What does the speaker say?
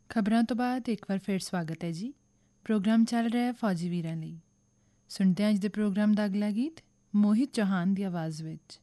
ਖਬਰਾਂ ਤੋਂ ਬਾਅਦ ਇੱਕ ਵਾਰ ਫਿਰ ਸਵਾਗਤ ਹੈ ਜੀ। ਪ੍ਰੋਗਰਾਮ ਚੱਲ ਰਿਹਾ ਹੈ ਫੌਜੀ ਵੀਰਾਂ ਲਈ। ਸੁਣਦੇ ਹਾਂ ਅੱਜ ਦੇ ਪ੍ਰੋਗਰਾਮ ਦਾ ਅਗਲਾ ਗੀਤ ਮੋਹਿਤ ਚੌਹਾਨ ਦੀ ਆਵਾਜ਼ ਵਿੱਚ।